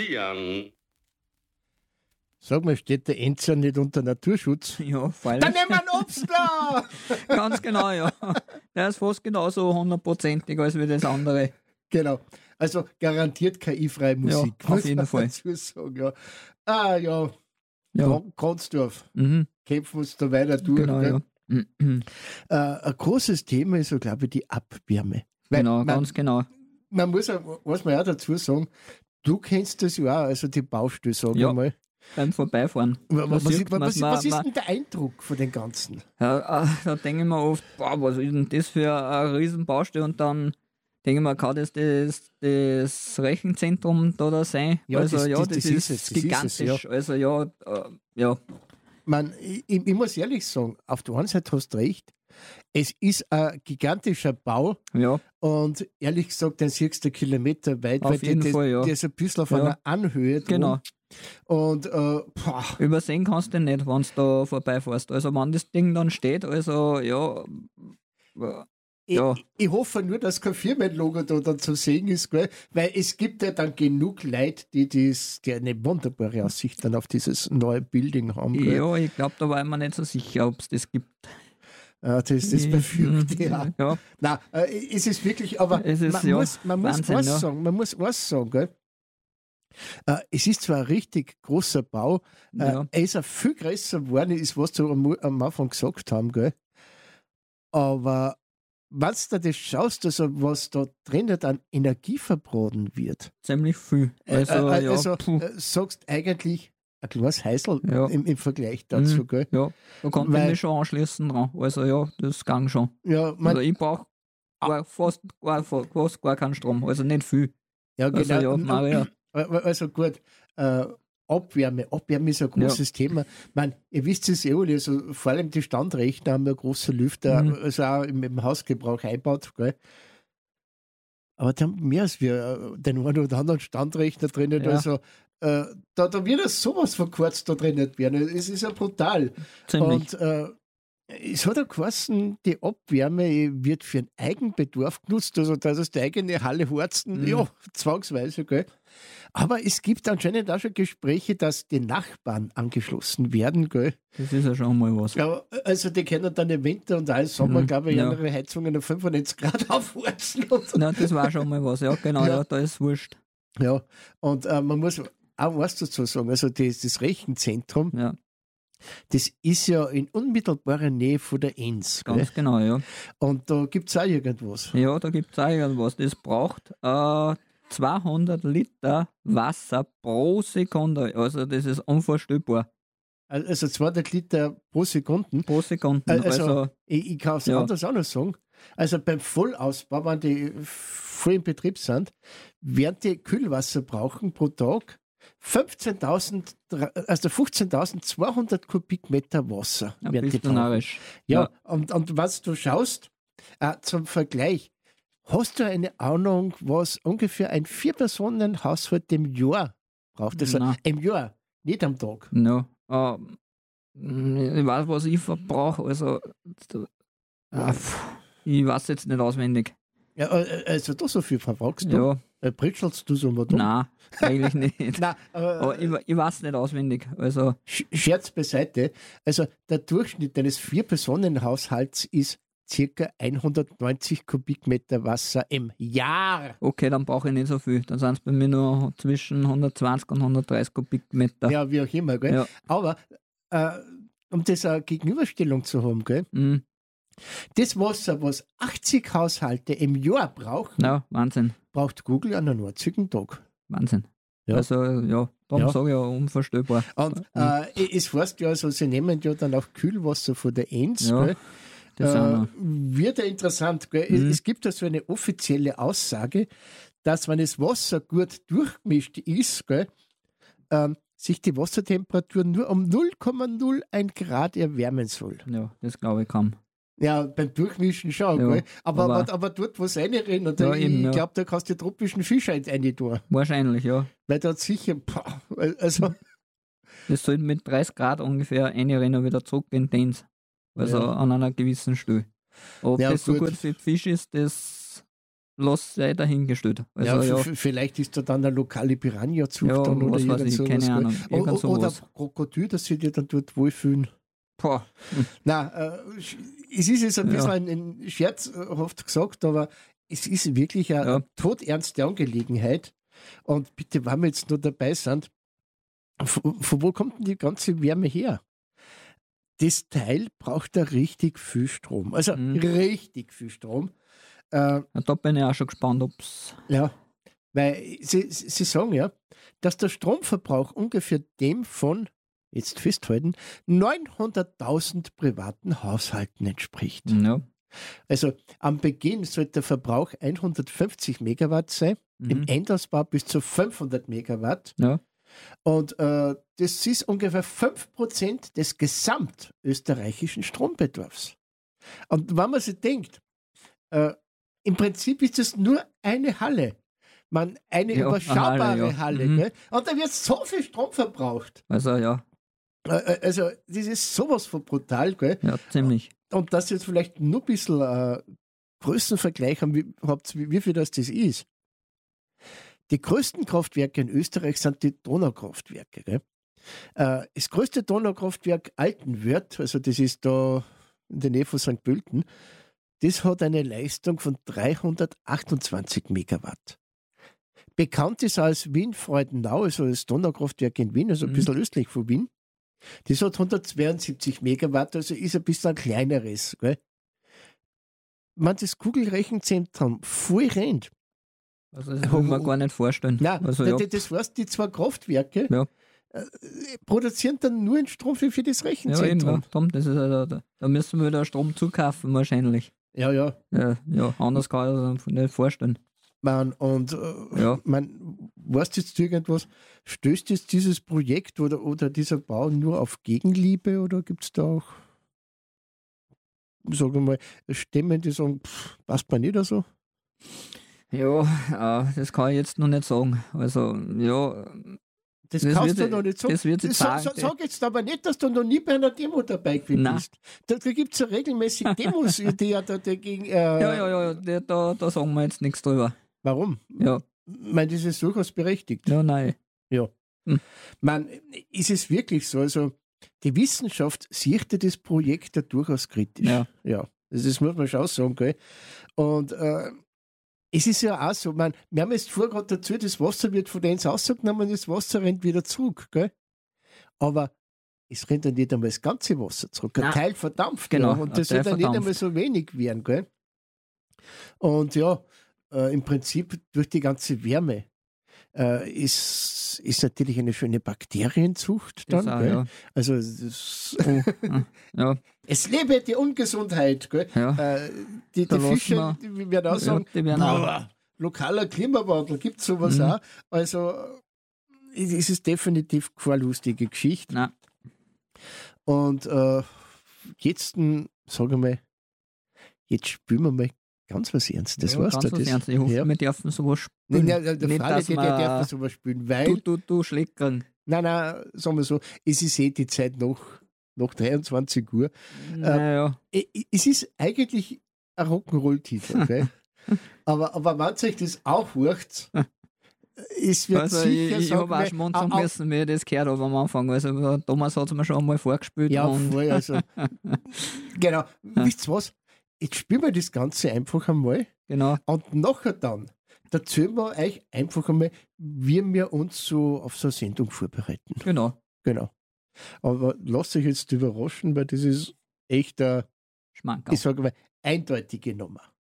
Christian. Sag mal, steht der Enzer nicht unter Naturschutz? Ja, freilich. Dann nehmen wir einen Obstler! Ganz genau, ja. Der ist fast genauso 100%ig als wie das andere. Genau. Also garantiert KI-freie Musik. Ja, auf jeden Fall. Dazu sagen, ja. Ah ja, Ja. Kronsdorf. Mhm. Kämpfen uns da weiter durch. Genau, gell? ja. Ein großes Thema ist so, glaube ich, die Abwärme. Weil Genau, ganz genau. Man muss, was man auch dazu sagen, du kennst das ja auch, also die Baustelle, sag ich Ja. mal. Beim Vorbeifahren. Was sieht man's, ist denn der Eindruck von den Ganzen? Ja, da denke ich mir oft, boah, was ist denn das für eine riesen Baustelle? Und dann denke ich mir, kann das Rechenzentrum da sein? Ja, also das ist es, gigantisch. ja. Also ja. Ich muss ehrlich sagen, auf der einen Seite hast du recht, es ist ein gigantischer Bau Ja, und ehrlich gesagt, den siehst du Kilometer weit, Auf jeden Fall, ja. der ist ein bisschen auf Ja. einer Anhöhe drum. genau. Und Übersehen kannst du nicht, wenn du da vorbeifährst. Also wenn das Ding dann steht, also ja. Ja. Ich hoffe nur, dass kein Firmenlogo da dann zu sehen ist, gell? Weil es gibt ja dann genug Leute, die eine wunderbare Aussicht dann auf dieses neue Building haben. Gell? Ja, ich glaube, da war ich mir nicht so sicher, ob es das gibt. Das befürchte ich auch. Ja, Nein, es ist wirklich, aber Es ist, man ja, muss Wahnsinn, was ja. sagen, gell? Es ist zwar ein richtig großer Bau, Ja. er ist auch viel größer geworden, ist was du am Anfang gesagt haben, gell? Aber wenn du das schaust, also was da drinnen an Energie verbraten wird, ziemlich viel. Also, puh. sagst eigentlich ein kleines Heißel Ja. im Vergleich dazu, gell? Ja, da konnte Weil- ich mich schon anschließen dran. Also ja, das ging schon. Ja, Also ich brauche fast gar keinen Strom, also nicht viel. ja, Also genau. ja, Maria. Also gut, Abwärme ist ein großes Thema. Ihr wisst es alle, also vor allem die Standrechner haben ja große Lüfter, also auch im Hausgebrauch eingebaut, gell? Aber da haben mehr als wir den einen oder anderen Standrechner drinnen, Ja. also da wird ja sowas von kurz da drinnen werden. Es ist ja brutal. Ziemlich. Und es hat auch geheißen, die Abwärme wird für den Eigenbedarf genutzt, also das ist die eigene Halle Horzen, ja, zwangsweise, gell. Aber es gibt anscheinend auch schon Gespräche, dass die Nachbarn angeschlossen werden, gell. Das ist ja schon mal was. Ja, also die können dann im Winter und auch im Sommer, glaube ich, ja. ihre Heizungen auf 95 Grad aufheizen. Und Nein, das war schon mal was. Ja, genau, Ja. ja, da ist wurscht. ja, und man muss auch was dazu sagen, also das Rechenzentrum, Ja, das ist ja in unmittelbarer Nähe von der Enz, gell? ganz genau, ja. Und da gibt es auch irgendwas. Ja, da gibt es auch irgendwas. Das braucht 200 Liter Wasser pro Sekunde. Also das ist unvorstellbar. Also 200 Liter pro Sekunde. Pro Sekunde. Also, ich kann es ja. anders auch noch sagen. Also beim Vollausbau, wenn die voll im Betrieb sind, werden die Kühlwasser brauchen pro Tag 15.200 Kubikmeter Wasser. ja, werden die bist du brauchen. narrisch. Ja, und was du schaust, zum Vergleich, hast du eine Ahnung, was ungefähr ein 4-Personen-Haushalt im Jahr braucht? Also Nein. im Jahr, nicht am Tag. Ja. Ich weiß, was ich verbrauche. Also, ich weiß jetzt nicht auswendig. Ja, also du so viel verbrauchst du? Ja, Pritschelst du so mal dumm? nein, eigentlich nicht. Nein, Aber ich weiß nicht auswendig. Also, Scherz beiseite. Also der Durchschnitt eines 4-Personen-Haushalts ist circa 190 Kubikmeter Wasser im Jahr. okay, dann brauche ich nicht so viel. Dann sind es bei mir nur zwischen 120 und 130 Kubikmeter. Ja, wie auch immer. Gell? Ja. Aber um das eine Gegenüberstellung zu haben, gell? Mhm. Das Wasser, was 80 Haushalte im Jahr brauchen, Ja, Wahnsinn. braucht Google an einem einzigen Tag. Wahnsinn. Ja. Also, ja, darum Ja. sage ich ja unvorstellbar. Und es heißt ja, also, sie nehmen ja dann auch Kühlwasser von der Enz. Ja, Gell? das auch noch. Wird ja interessant. Gell? Es gibt da so eine offizielle Aussage, dass wenn das Wasser gut durchgemischt ist, gell, sich die Wassertemperatur nur um 0,01 Grad erwärmen soll. Ja, das glaube ich kaum. Ja, beim Durchmischen schon, Ja, gell? Aber aber dort, wo es reinrennen, Ja, eben, ich ja. glaube, da kannst du die tropischen Fische rein tun. Wahrscheinlich, ja. Weil dort sicher, also, Das sollte mit 30 Grad ungefähr reinrennen wieder zurück in den Dance. Also Ja. an einer gewissen Stelle. Ob Ja, das so gut. gut für die Fische ist, das sei dahingestellt. Also, ja, vielleicht ist da dann eine lokale Piranha-Zucht ja, dann oder was weiß irgend ich, sowas, keine gell? Ahnung. Irgend Oder sowas. Krokodil, dass sie dir dann dort wohlfühlen. Boah. Nein, es ist jetzt ein Ja. bisschen ein scherzhaft gesagt, aber es ist wirklich eine, Ja. eine todernste Angelegenheit. Und bitte, wenn wir jetzt nur dabei sind, von wo kommt denn die ganze Wärme her? Das Teil braucht da richtig viel Strom. Also richtig viel Strom. Ja, da bin ich auch schon gespannt, ob's. Ja, weil sie sagen ja, dass der Stromverbrauch ungefähr dem von, jetzt festhalten, 900.000 privaten Haushalten entspricht. Ja. Also am Beginn sollte der Verbrauch 150 Megawatt sein, im Endausbau bis zu 500 Megawatt. Ja. Und das ist ungefähr 5% des gesamtösterreichischen Strombedarfs. Und wenn man sich denkt, im Prinzip ist es nur eine Halle. Eine Ja, überschaubare eine Halle. ja. Gell? Und da wird so viel Strom verbraucht. Also ja, Also das ist sowas von brutal. Gell? ja, ziemlich. Und dass ihr jetzt vielleicht nur ein bisschen Größenvergleich habt, wie viel das ist. Die größten Kraftwerke in Österreich sind die Donaukraftwerke. Gell? Das größte Donaukraftwerk Altenwörth, also das ist da in der Nähe von St. Pölten, das hat eine Leistung von 328 Megawatt. Bekannt ist als Wien-Freudenau, also das Donaukraftwerk in Wien, also ein bisschen östlich von Wien. Das hat 172 Megawatt, also ist ein bisschen ein kleineres. Gell? Wenn das Kugelrechenzentrum voll rennt, Also das kann man gar nicht vorstellen. nein, Also, ja. das heißt, die zwei Kraftwerke Ja. produzieren dann nur einen Strom für das Ja, eben, Rechenzentrum. ja. Darum, das ist da müssen wir wieder Strom zukaufen wahrscheinlich. Ja, ja. Ja, anders kann ich das nicht vorstellen. Weißt du jetzt irgendwas, stößt jetzt dieses Projekt oder dieser Bau nur auf Gegenliebe oder gibt es da auch, sagen wir mal, Stimmen, die sagen, passt mir nicht oder so? Ja, das kann ich jetzt noch nicht sagen. Also, ja. Das Das kannst wird- du noch nicht sagen. das wird sich zeigen. Sag jetzt aber nicht, dass du noch nie bei einer Demo dabei gewesen Nein. bist. Da gibt es ja regelmäßig Demos, die ja da dagegen. Ja, da sagen wir jetzt nichts drüber. Warum? Ja, Ich meine, das ist durchaus berechtigt. ja, nein. Ja. Man, ist es wirklich so? Also, die Wissenschaft sieht ja das Projekt ja durchaus kritisch. Ja. Das muss man schon sagen, gell? Und es ist ja auch so, wir haben jetzt vorher gerade dazu, das Wasser wird von denen rausgenommen und das Wasser rennt wieder zurück, gell? Aber es rennt ja nicht einmal das ganze Wasser zurück. Ein Nein. Teil verdampft, Genau, ja. Und ein das Teil wird dann nicht einmal verdampft. so wenig werden, gell? Und ja, im Prinzip durch die ganze Wärme ist natürlich eine schöne Bakterienzucht dann. Das auch, Gell? ja. Also Ja, es lebe die Ungesundheit. Gell? ja. Die Da lassen Fische, wir- die werden auch sagen, die werden boah, lokaler Klimawandel, gibt es sowas auch. Also es ist definitiv keine lustige Geschichte. Nein. Und jetzt, sage ich mal, jetzt spielen wir mal ganz was Ernstes. Ja, Weißt ganz du, was das? Ernst. Ich hoffe, Ja. wir dürfen sowas spielen. Nein, der Nicht, Frage, dass die wir- darf sowas spielen, weil, Du schlägern. nein, sagen wir so, es ist die Zeit nach 23 Uhr. Naja. Es ist eigentlich ein Rock'n'Roll-Titel, okay? aber wenn ihr euch das auch hört, es wird Also sicher ich habe auch sagen, schmunzeln müssen, wie ich das gehört habe am Anfang. Also der Thomas hat es mir schon einmal vorgespielt. ja, und voll, also. Genau. Wisst ihr was? Jetzt spielen wir das Ganze einfach einmal genau. und nachher dann erzählen wir euch einfach einmal, wie wir uns so auf so eine Sendung vorbereiten. Genau. Genau. Aber lasst euch jetzt überraschen, weil das ist echt eine, Schmankerl. ich sage mal, eindeutige Nummer.